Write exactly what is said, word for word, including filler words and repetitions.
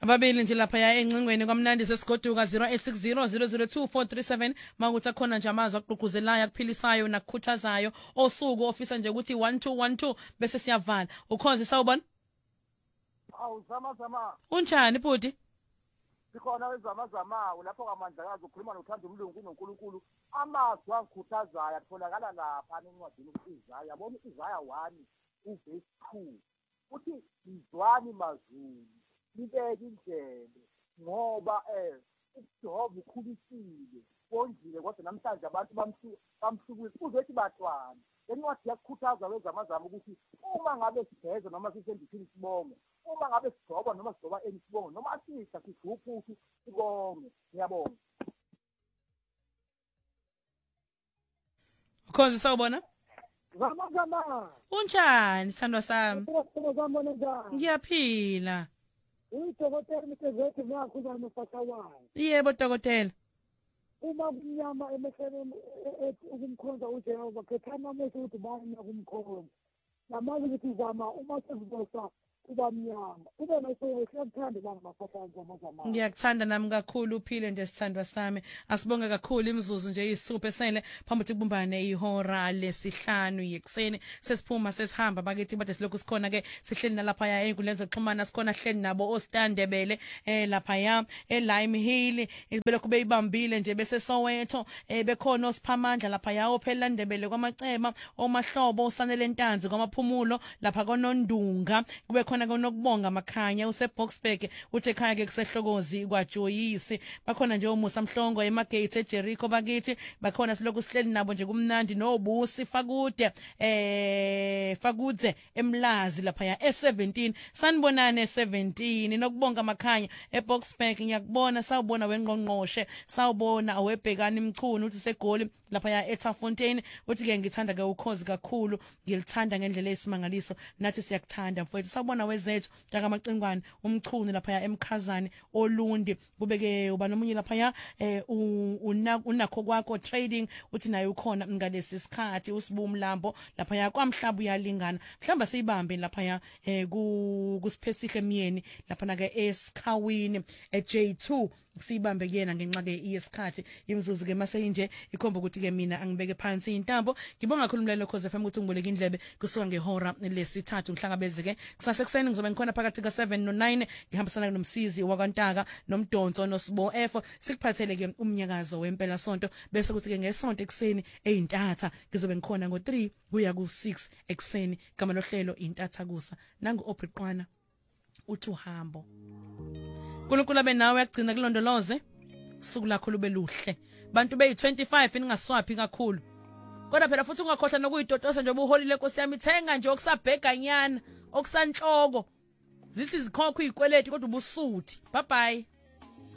Ababili nje lapha ya encingweni kwamnandi sesigoduka zero eight six zero zero zero two four three seven makuthi akhona nje amazwi aqhuquzelayo akuphilisayo nakukhuthazayo osuku ofisa nje ukuthi one two one two bese siyavala ukhozi sawubona Awu zama zama unjani bhuti sikhona wezama zama lapho kamandlakazi ukhuluma nothando umlungu noNkulunkulu amazwi angikhuthazayo atholakala lapha encwadini uIsaya yabona uIsaya one uverse two uthi izwani mazulu libeke indlebe ngoba eh uJehova ukhulisile konjile kodwa namhlanje abantu bamhlukile uzothi batwana encwadi yakukhuthaza wezamazama ukuthi uma ngabe sigeza noma sisendithini sibonge uma ngabe sigcoba noma sigcoba enisibonge noma sisha sidupha ukuthi sibonge ngiyabonga ukhozi sawubona zama zama unjani sithandwa sami ngiyabona njani ngiyaphila udokotela msezethu ngiyakhuluma noFasawayo yebo dokotela uma kumnyama emehlweni ukumkhonza uJehova khethana amehlo ukuthi bani nakumkhonza namazi ukuthi zama uma sezibosa kuba mnyama ube nasokuthanda bani mafasana zamazama ngiyakuthanda nami kakhulu uphile nje sithandwa sami asibonge kakhulu imizuzu nje isithupha esele phambi ukuthi kubumbane ihora lesihlanu yekuseni sesiphuma sesihamba bakithi bade silokhu sikhona ke sihleli nalapha ya einkundleni zokuxhumana sikhona hleli nabo ostandebele eh lapha ya eLime Hill belokhu beyibambile nje bese Soweto eh bekhona osiphamandla lapha ya ophela ndebele kwamacema omahlobo usanele entanzi kwamaphumulo lapha konondunga kube khona konokubonga makhanya useBoxburg uthe ekhaya ke kusehlokozi kwaJoyisi bakhona nje umusa mhlongo emagate eJericho bakithi bakhona silokhu sihleli nabo nje kumnandi nobusi fakude eh fakudze emlazi lapha ya E seventeen sanibonane seventeen nokubonga makhanya eBoxburg ngiyakubona sawubona wenqonqoshe sawubona awebhekani imchunu uthi segoli lapha ya eTafontein uthi ke ngithanda ke ukhozi kakhulu ngilithanda ngendlela esimangaliso nathi siyakuthanda mfowethu sawubona wezethu njaka macingwane umchunu lapha ya emkhazane olundi kubeke uba nomunye lapha ya eh unakho kwakho trading uthi naye ukhona ngalesi sikhathi usibumlambo lapha ya kwamhlaba uyalingana mhlamba siyibambe lapha ya eh kusiphesihle emyeni lapha na ke esikhawini e J two siyibambe kuyena ngenxa ke iyesikhathi imzuzu ke mase nje ikhomba ukuthi ke mina angibeke phansi intambo ngibonga kakhulu umlalelo Khoze F M ukuthi ngibuleke indlebe kusuka ngehora lesithathu ngihlangabeze ke kusasa ekseni ngizobe ngikhona phakathi ka seven no nine ngihambisana nomsizi wakantaka nomdonso noSibo F sikuphathele ke umnyakazo wempela sonto bese kuthi ke ngesonto ekseni eintatha ngizobe ngikhona ngo three kuya ku six ekseni kama lohlelo intatha kusa nangu Obriqwana uthi uhambo uNkulunkulu abe nawe yagcina kulondoloze usuku lakho lube luhle bantu beyi twenty-five ningaswaphi kakhulu kodwa phela futhi ungakhohlwa nokuyitotosa nje ubuholile Nkosi yami thenga nje okusabheka nyana okusanhloko zithi zikhokho izikweleti kodwa ubusuthi bye bye.